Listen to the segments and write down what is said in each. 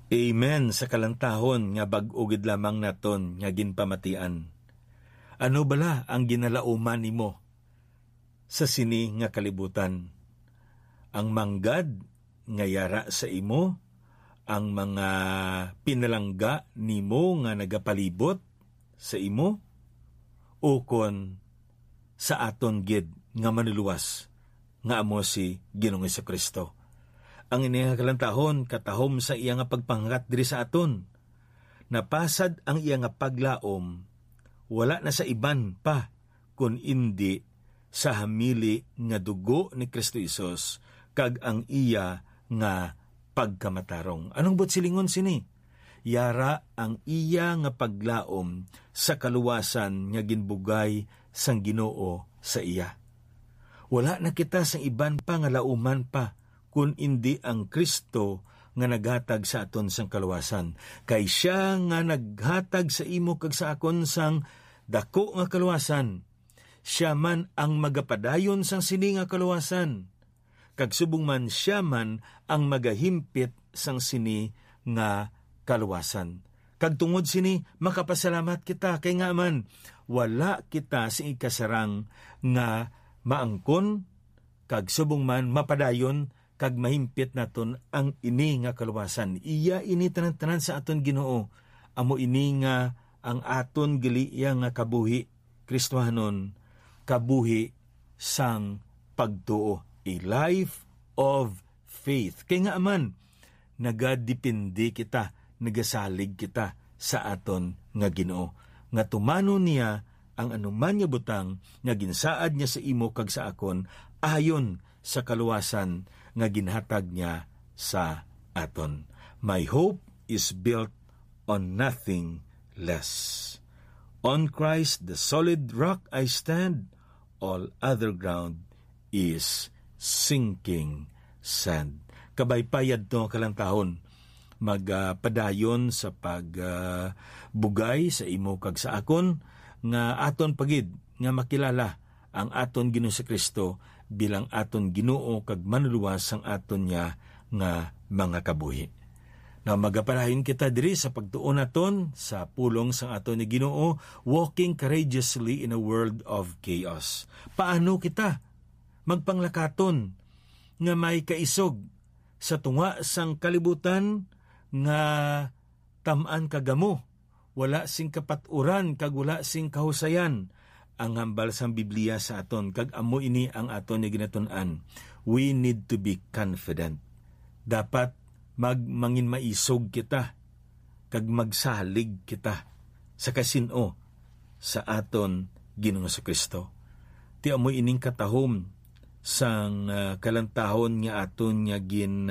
Amen sa kalantahon nga bag-ugid lamang naton nga ginpamatian. Ano bala ang ginalauman nimo sa sini nga kalibutan? Ang manggad nga yara sa imo, ang mga pinalangga nimo nga nagapalibot sa imo, o kon sa aton gid nga manuluwas nga amo si Ginoong Jesucristo. Ang iniyang kalantahon katahom sa iya nga pagpangkat diri sa aton. Napasad ang iya nga paglaom, wala na sa iban pa kun indi sa hamili nga dugo ni Kristo Isus kag ang iya nga pagkamatarong. Anong silingon sini? Yara ang iya nga paglaom sa kaluwasan nga ginbugay sang Ginoo sa iya. Wala na kita sang iban pa nga lauman pa kun indi ang Kristo nga naghatag sa aton sang kaluwasan. Kay siya nga naghatag sa imo kag sa akon sang dako nga kaluwasan. Siya man ang magapadayon sang sini nga kaluwasan. Kag subong man siya man ang magahimpit sang sini nga kaluwasan. Kag tungod sini makapasalamat kita kay nga man wala kita sa ikasarang nga maangkon kag subong man mapadayon kag mahimpit naton ang ini nga kaluwasan. Iya ini tanan-tanan sa aton Ginoo. Amo ini nga ang aton giliya nga kabuhi Kristohanon, kabuhi sang pagtuo, a life of faith. Kay nga man nagadepende kita, nagasalig kita sa aton nga Ginoo. Nga tumano niya ang anuman nga butang nga ginsaad niya sa imo kag sa akon ayon sa kaluwasan nga ginhatag niya sa aton. My hope is built on nothing less. On Christ, the solid rock I stand, all other ground is sinking sand. Kabaypayad to kalantahon, magpadayon sa pagbugay sa imo kag sa akon, nga aton pagid, nga makilala ang aton Ginoo sa Kristo bilang aton Ginoo kag manuluwas sang aton niya nga mga kabuhi. Na magapalahin kita diri sa pagtuon naton sa pulong sang aton ni Ginoo, walking courageously in a world of chaos. Paano kita magpanglakaton nga may kaisog sa tunga sang kalibutan nga tam-an kagamo, wala sing kapaturan kag wala sing kahusayan. Ang hambal sang Biblia sa aton kag amo ini ang aton ni ginatun-an. We need to be confident. Dapat mangin maisog kita kag magsalig kita sa kasino sa aton Ginoong Jesucristo. Ti amo ining katahom sang kalantahon nga aton nga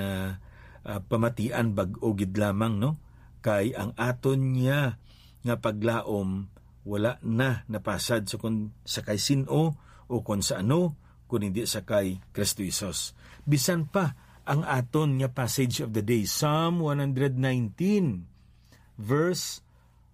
pamatian bag-o gid lamang, no? Kay ang aton niya nga paglaom wala na napasad sa kung sakay sino o kung sa ano, kung hindi sakay Kristo Isos. Bisan pa ang aton nga passage of the day, Psalm 119, verse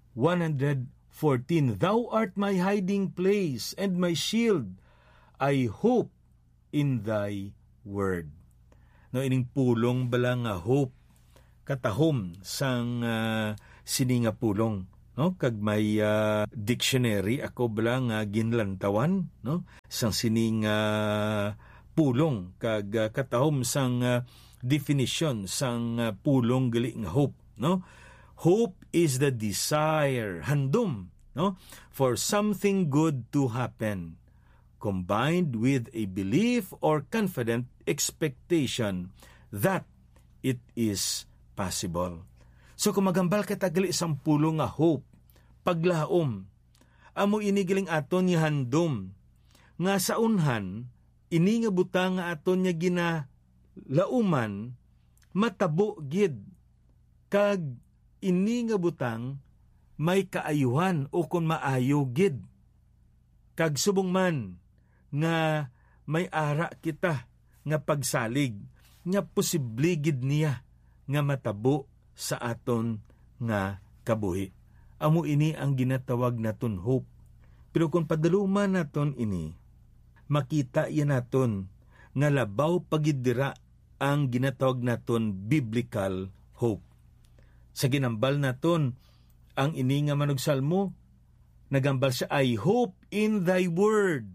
114. Thou art my hiding place and my shield. I hope in thy word. No, ining pulong bala nga hope, katahom sang sininga pulong. No, kag may dictionary ako bala nga ginlantawan, no, sang sining pulong kag katahom sang definition sang pulong gali nga hope, no. Hope is the desire, handom, no, for something good to happen, combined with a belief or confident expectation that it is possible. So kung magambal ka tagali isang pulong nga hope, paglaom, amo inigiling aton ni handom, nga sa unhan, ini nga butang nga aton niya ginalauman, matabo gid, kag ini nga butang, may kaayuhan o kung maayo gid. Kag subong man, nga may ara kita, nga pagsalig, nga posible gid niya, nga matabo sa aton nga kabuhi. Amo ini ang ginatawag naton hope. Pero kung padaluman naton ini, makita yan naton nga labaw pagidira ang ginatawag naton biblical hope. Sa ginambal naton, ang ini nga manugsalmo, nagambal siya, I hope in thy word.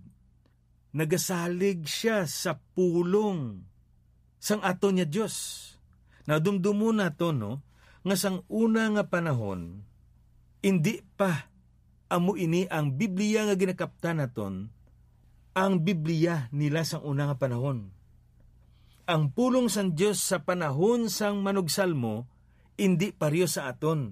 Nagasalig siya sa pulong sang aton niya Diyos. Nadumdumo naton, no, nga sang una nga panahon, hindi pa amo ini ang Biblia nga ginakaptan naton, ang Biblia nila sang una nga panahon. Ang pulong sang Diyos sa panahon sang manugsalmo, hindi pareho sa aton.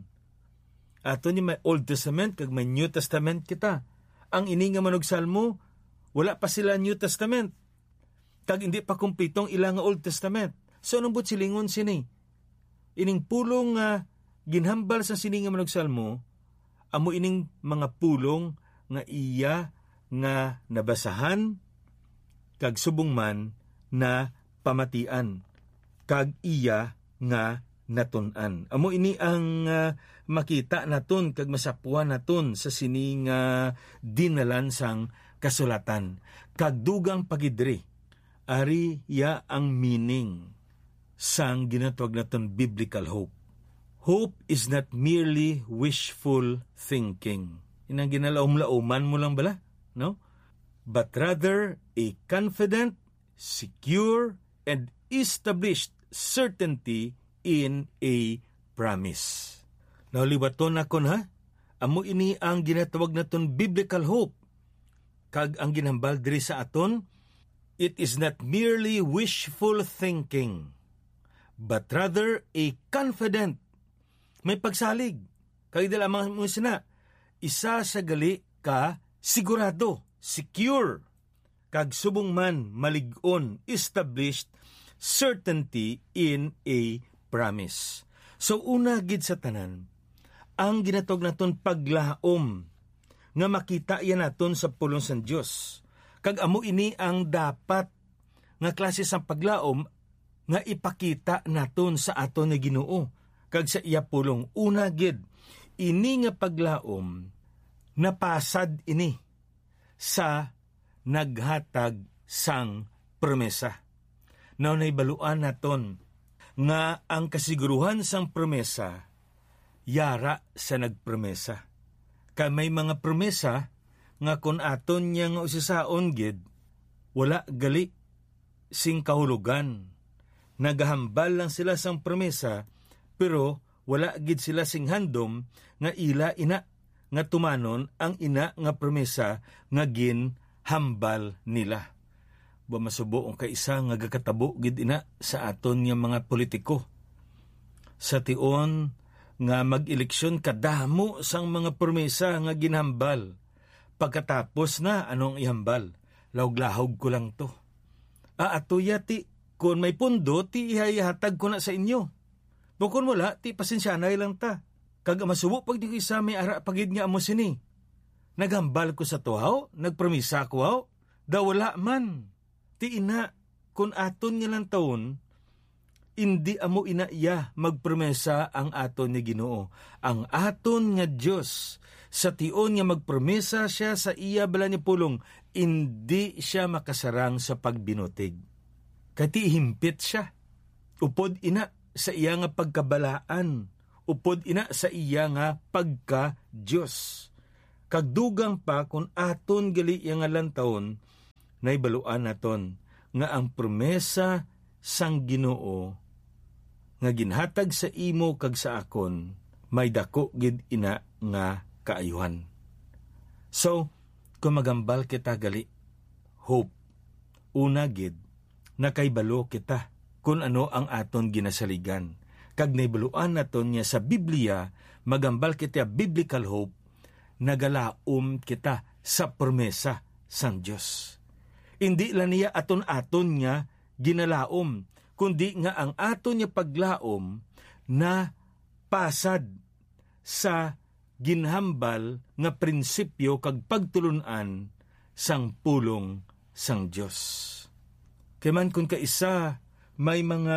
Aton yung may Old Testament, kag may New Testament kita. Ang ini nga manugsalmo, wala pa sila New Testament. Kag hindi pa kumpletong ilang Old Testament. So anong but silingon sini? Ining pulong nga ginhambal sa sini nga manugsalmo, amo ining mga pulong nga iya nga nabasahan, kag subong man na pamatian, kag iya nga natun-an. Amo ini ang makita naton kag masapuan naton sa sini nga dinalan sang kasulatan. Kag dugang pagidri, ari ya ang meaning sang ginatawag naton biblical hope. Hope is not merely wishful thinking. Inang ginalaom-laoman mo lang bala, no? But rather a confident, secure, and established certainty in a promise. Naulibaton nakon ha? Amo ini ang ginatawag naton biblical hope. Kag ang ginhambal diri sa aton, it is not merely wishful thinking, but rather a confident, may pagsalig. Kag dala mga sina, isa sa gali ka sigurado, secure, kag subong man malig-on, established certainty in a promise. So una gid sa tanan, ang ginatawag naton paglaom nga makita yan naton sa pulong sang Dios. Kag amo ini ang dapat nga klase sang paglaom nga ipakita naton sa aton nga Ginoo. Kag sa iya pulong, una gid, ini nga paglaom, napasad ini sa naghatag sang promesa. Now naibaluan naton nga ang kasiguruhan sang promesa, yara sa nagpromesa. Kay may mga promesa nga kun aton niya nga usisaon gid, wala gali sing kahulugan. Nagahambal lang sila sang promesa, pero wala gid sila sing handom nga ila ina nga tumanon ang ina nga promesa nga ginhambal nila. Ba masubo ang kaisa nga gakatabo gid ina sa aton nga mga politiko. Sa tion nga mag-eleksyon kadamo sang mga promesa nga ginhambal. Pagkatapos na anong ihambal? Lahog-lahog ko lang to. Ato yati, kung may pundo, ti ihahatag ko na sa inyo. Bukon wala, ti pasensyanay lang ta. Kag masubo pag di ko isa may ara pagid nga amo sini. Naghambal ko sa tuhaw, nagpromisa ko haw, daw wala man. Ti ina, kung aton nga lang taon, hindi amo ina iya magpromesa ang aton ni Ginoo. Ang aton nga Dios sa tion nga magpromesa siya sa iya bala ni pulong, hindi siya makasarang sa pagbinutig. Kati himpit siya. Upod ina sa iya nga pagkabalaan. Upod ina sa iya nga pagka-Diyos. Kagdugang pa kung aton gali iya nga lantaon, naibaluan naton nga ang promesa sang Ginoo nga ginhatag sa imo kag sa akon, may dako gid ina nga kaayuhan. So, kung magambal kita gali, hope, una gid, nakaibalo kita kung ano ang aton ginasaligan. Kag naibaluan naton niya sa Biblia, magambal kita biblical hope, nagalaom kita sa promesa sang Diyos. Hindi lang niya aton-aton niya ginalaom, kundi nga ang aton niya paglaom na pasad sa ginhambal nga prinsipyo kag pagtulunan sang pulong sang Diyos. Kaya man kung kaisa may mga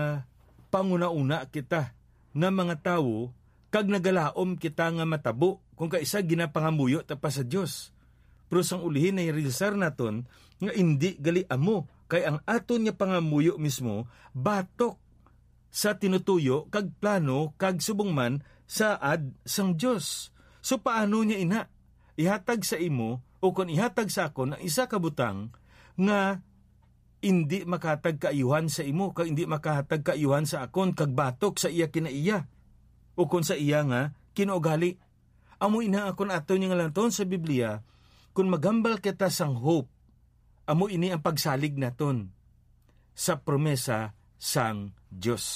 panguna-una kita nga mga tao kag nagalaom kita nga matabo kung kaisa ginapangamuyo tapa sa Diyos. Pero sang ulihin ay realisar naton nga hindi gali amo kay ang aton niya pangamuyo mismo batok sa tinutuyo kag plano kag subong man saad sang Dios. So paano niya ina? Ihatag sa imo o kung ihatag sa akon ang isa ka butang nga hindi makahatag kaayuhan sa imo kag hindi makahatag kaayuhan sa akon kag batok sa iya kinaiya o kung sa iya nga kinugali. Amo ina akon ato niya nga lanton sa Biblia, kung magambal kita sang hope, amo ini ang pagsalig naton sa promesa sang Dios.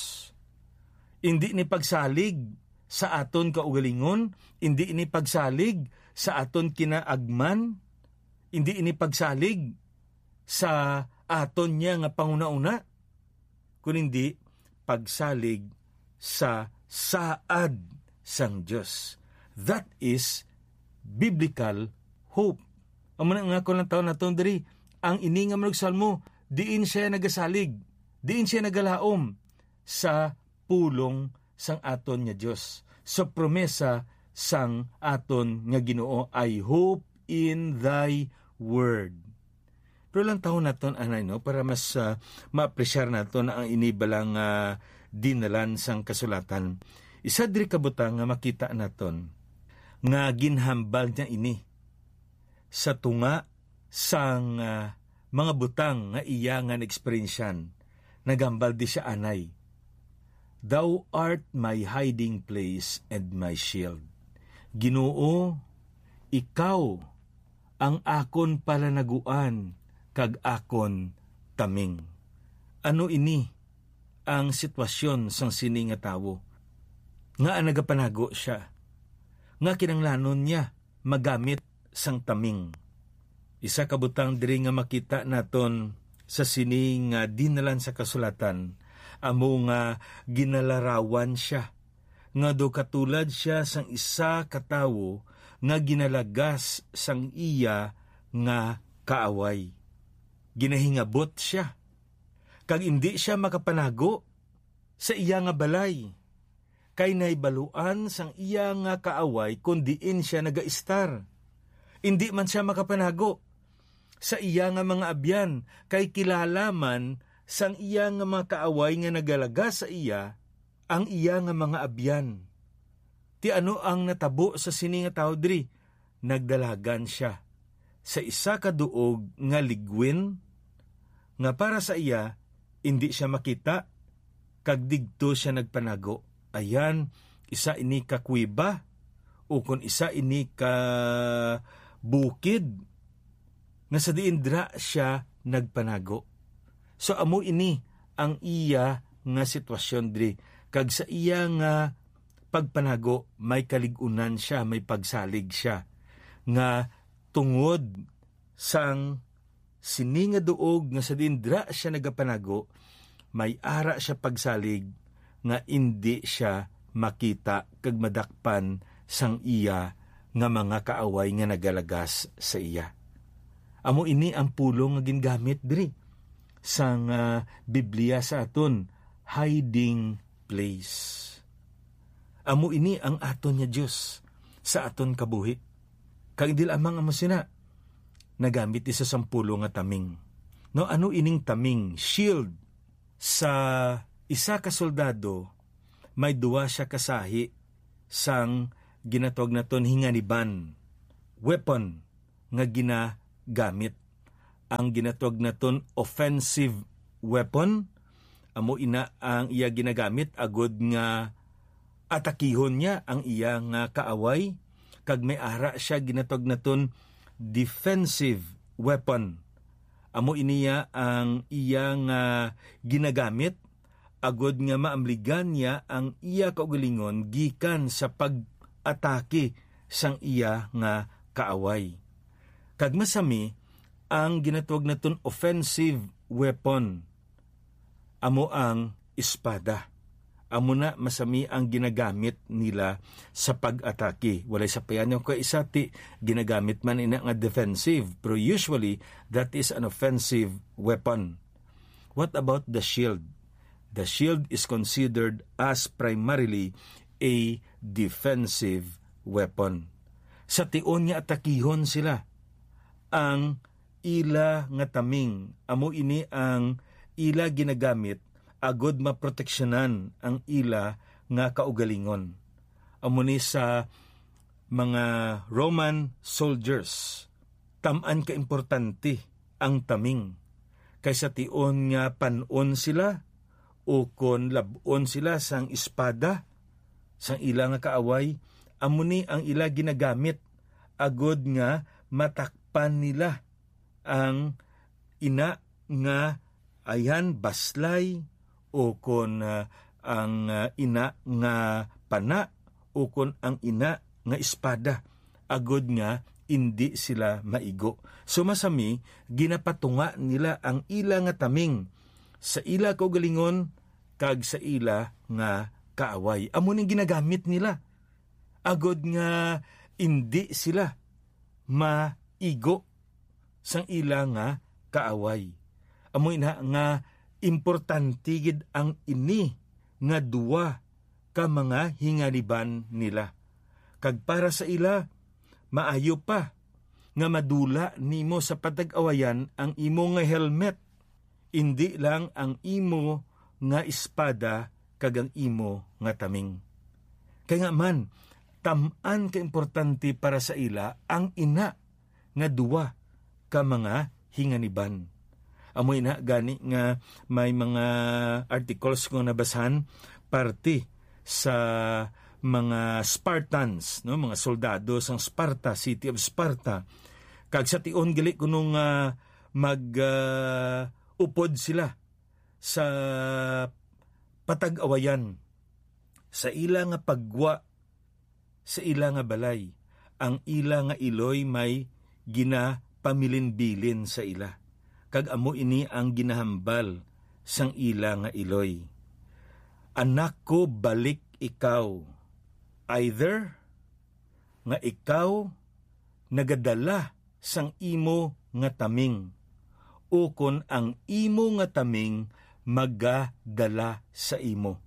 Hindi ni pagsalig sa aton kaugalingon, hindi ini pagsalig sa aton kinaagman, hindi ini pagsalig sa aton niya nga panguna-una, kun hindi pagsalig sa saad sang Dios. That is biblical hope. Amo na nga ko lang taon naton diri, ang ini nga manugsalmo, diin siya nagasalig, diin siya nagalaom sa pulong sang aton nga Dios. Sa promesa sang aton nga Ginoo ay hope in thy word. Pero lang taon naton anay no, para mas ma-appreciate naton ang inibalang dinalan sang kasulatan. Isa diri kabutang nga makita naton nga ginhambal niya ini sa tunga sang mga butang nga iya nga na-experiensyan. Nagambal di siya anay. Thou art my hiding place and my shield. Ginoo, ikaw ang akon palanaguan kag akon taming. Ano ini ang sitwasyon sang sini nga tawo? Nga nagapanago siya. Nga kinanglanon niya magamit sang taming. Isa kabutang diri nga makita naton sa sini nga dinalan sa kasulatan, amo nga ginalarawan siya, nga do katulad siya sang isa katawo nga ginalagas sang iya nga kaaway. Ginahingabot siya, kag hindi siya makapanago sa iya nga balay, kay naibaluan sang iya nga kaaway kundiin siya nagaistar. Hindi man siya makapanago sa iya nga mga abyan, kay kilalaman sang iya nga mga kaaway nga nagalaga sa iya, ang iya nga mga abyan. Ti ano ang natabo sa sini nga tao diri? Nagdalagan siya sa isa kaduog nga ligwin, nga para sa iya, hindi siya makita, kag digto siya nagpanago. Ayan, isa ini ka kuiba, o kung isa ini ka bukid, nga sa diindra siya nagpanago. So amo ini ang iya nga sitwasyon diri, kag sa iya nga pagpanago may kaligunan siya, may pagsalig siya, nga tungod sang sini nga duog nga sa diindra siya nagapanago, may ara siya pagsalig nga hindi siya makita kag madakpan sang iya nga mga kaaway nga nagalagas sa iya. Amo ini ang pulong nga gingamit diri sang Biblia sa aton, hiding place. Amo ini ang aton nga Dios sa aton kabuhi. Kag di lamang amo sina nagamit isa sang pulong nga taming. No, ano ining taming? Shield. Sa isa ka soldado, may duwa siya kasahi sang ginatawag naton hinganiban, weapon nga ginagamit. Ang ginatawag naton offensive weapon, amo ina ang iya ginagamit agod nga atakihon niya ang iya nga kaaway, kag may ara siya ginatawag naton defensive weapon. Amo iniya ang iya nga ginagamit agod nga maamligan niya ang iya kaugalingon gikan sa pag-atake sang iya nga kaaway. Kag masami ang ginatawag naton offensive weapon, amo ang espada. Amo na masami ang ginagamit nila sa pag-atake. Walay sapayan yung kaisati, ginagamit man ina nga defensive, pero usually that is an offensive weapon. What about the shield? The shield is considered as primarily a defensive weapon. Sa tion nga atakihon sila. Ang ila nga taming, amo ini ang ila ginagamit agod maproteksyonan ang ila nga kaugalingon. Amo ni sa mga Roman soldiers, tamaan ka importante ang taming. Kaysa tion nga panon sila, o kon labon sila sang espada, sang ila nga kaaway, amo ni ang ila ginagamit, agod nga matakpan nila ang ina nga ayan baslay, o kon ang ina nga pana, o kon ang ina nga espada, agod nga hindi sila maigo. So masami, ginapatunga nila ang ila nga taming sa ila kaugalingon kag sa ila nga kaaway. Amo ning ginagamit nila, agod nga hindi sila maigo sang ila nga kaaway. Amo ina nga importante gid ang ini nga duwa ka mga hinganiban nila. Kag para sa ila, maayo pa nga madula nimo sa patag-awayan ang imo nga helmet, indi lang ang imo nga espada kag ang imo nga taming. Kaya nga man, tamaan ka importante para sa ila ang ina nga duwa ka mga hinganiban. Amoy na gani nga may mga articles ko nabasahan parte sa mga Spartans, no, mga soldado sang Sparta, City of Sparta. Kag sa tion gali kunong upod sila sa patag-awayan, sa ila nga pagwa, sa ila nga balay, ang ila nga iloy may ginapamilinbilin sa ila. Kag amo ini ang ginahambal sang ila nga iloy. Anak ko, balik ikaw. Either nga ikaw nagadala sang imo nga taming, o kon ang imo nga taming magadala sa imo.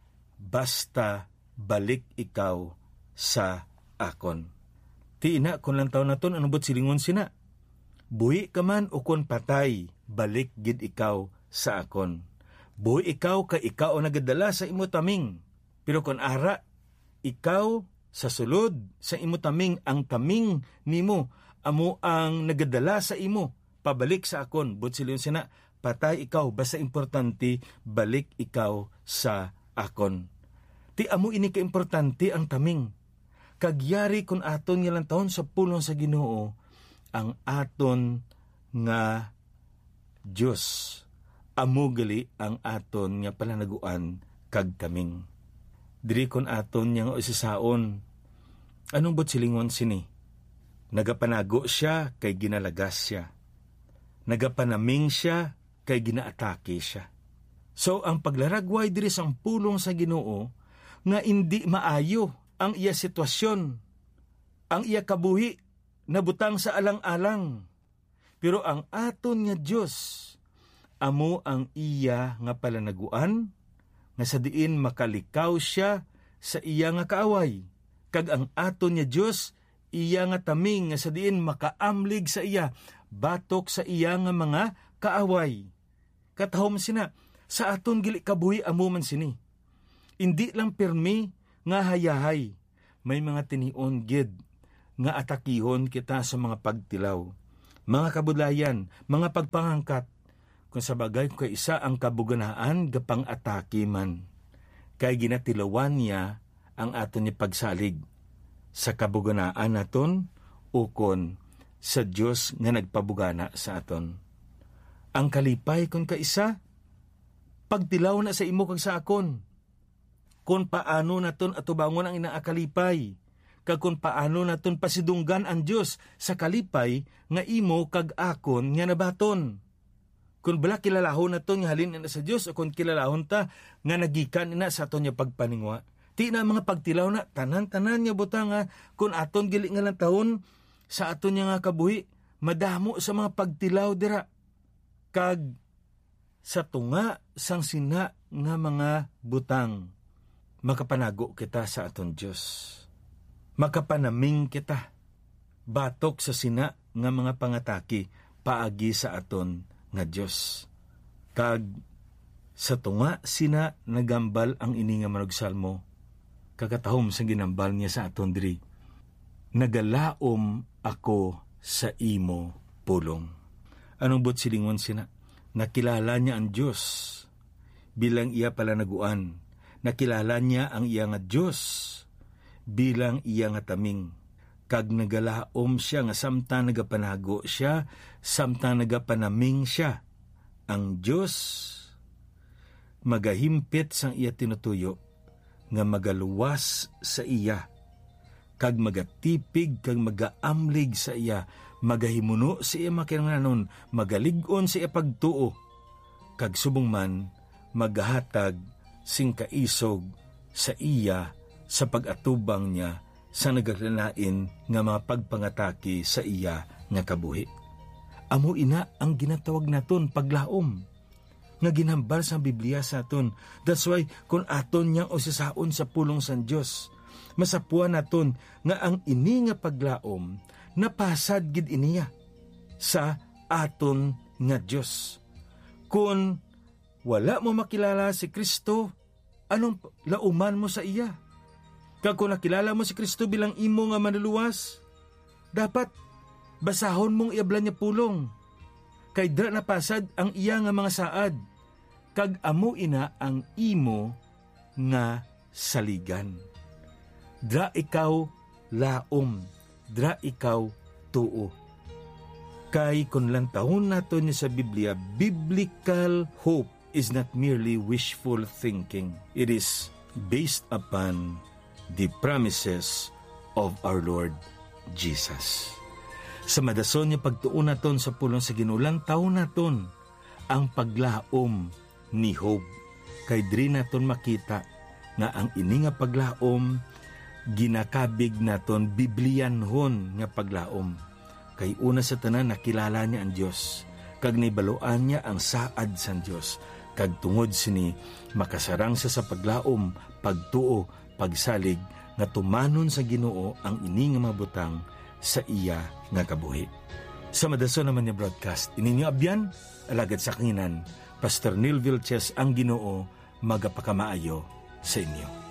Basta balik ikaw sa akon. Ti ina kon lang taon naton, ano bot silingon sina? Buhi ka man o kon patay, balik gid ikaw sa akon. Buhi ikaw ka ikaw nagadala sa imo taming. Pero kon ara, ikaw sa sulod sa imo taming, ang taming nimo amo ang nagadala sa imo pabalik sa akon. But sila sina, patay ikaw, basta importante balik ikaw sa akon. Ti amo ini ka importante ang taming. Kagyari kun aton nga lang taon sa pulong sa Ginoo ang aton nga Dios. Amo gali ang aton nga palanaguan kag taming. Diri kon aton nga isasaon, anong bot silingon sini? Nagapanago siya kay ginalagas siya. Nagapanaming siya kay ginaatake siya. So ang paglaragway diri sang pulong sa Ginoo nga indi maayo ang iya sitwasyon, ang iya kabuhi nabutang sa alang-alang. Pero ang aton nga Dios, amo ang iya nga palanaguan, nga sa diin makalikaw siya sa iya nga kaaway. Kag ang aton nga Dios, iya nga taming nga sa diin makaamlig sa iya, batok sa iya nga mga kaaway. Katahom sina, sa aton gili kabuhi amo man sini. Indi lang pirmi nga hayahay, may mga tinion gid nga atakihon kita sa mga pagtilaw, mga kabudlayan, mga pagpangangkat. Kung sa bagay kay isa ang kabuganaan gapang atake man, kay ginatilawan niya ang aton ni pagsalig sa kabuganaan naton ukon sa Dios nga nagpabugana sa aton. Ang kalipay kung kaisa, pagtilaw na sa imo kag sa akon, kung paano naton atubangon ang inaakalipay, kag kung paano naton pasidunggan ang Dios sa kalipay nga imo kag akon nga nabaton. Kung bala kilalahon naton nga halin na sa Dios, o kung kilalahon ta nga nagikan ina sa aton nga pagpaningwa. Ti na mga pagtilaw na tanan-tanan nga butang nga kung aton gili nga lang taon sa aton nga kabuhi, madamo sa mga pagtilaw dira. Kag sa tunga sang sina nga mga butang, makapanago kita sa aton Dios. Makapanaming kita, batok sa sina nga mga pangataki, paagi sa aton nga Dios. Kag Sa tunga sina nagambal ang ini nga manugsalmo, kakatahom sa ginambal niya sa aton diri. Nagalaom ako sa imo pulong. Anong but silingon sina? Nakilala niya ang Diyos bilang iya pala naguan. Nakilala niya ang iya nga Diyos bilang iya nga taming. Kag nagalaom siya nga samtang nagapanago siya, samtang nagapanaming siya. Ang Diyos magahimpit sang iya tinutuyo nga magaluwas sa iya, kag magatipig kag magaamlig sa iya, magahimuno sa iya makinanglanon, magalig-on sa iya pagtuo, kag subong man magahatag sing kaisog sa iya sa pag-atubang niya sa nagaglanain nga mga pagpangataki sa iya nga kabuhi. Amo ina ang ginatawag naton paglaom nga ginhambal sa Biblia sa aton. That's why kung aton niyang usisaon sa pulong sa Diyos, masapuan naton nga ang ini nga paglaom napasad gid iniya sa aton nga Diyos. Kung wala mo makilala si Kristo, anong lauman mo sa iya? Kag kung nakilala mo si Kristo bilang imo nga manluluwas, dapat basahon mong iablan niya pulong. Kay dra napasad ang iya nga mga saad, kag amo ina ang imo nga saligan. Dra ikaw laom, dra ikaw tuo. Kay kung lantahon nato niya sa Biblia, biblical hope is not merely wishful thinking. It is based upon the promises of our Lord Jesus. Sa madason niya pagtuon naton sa pulong sa ginulang taon naton ang paglaom ni Job. Kay diri naton makita nga ang ini nga paglaom ginakabig naton Biblianhon nga paglaom. Kay una sa tanan nakilala niya ang Dios, kag nibaluan niya ang saad sa Dios, kag tungod sini makasarang sa paglaom, pagtuo, pagsalig nga tumanon sa Ginoo ang ini nga mabutang sa iya nga kabuhi. Sa madason naman niya broadcast, ininyo abyan, alagad sa kanginan, Pastor Neil Vilches ang Ginoo, magapakamaayo sa inyo.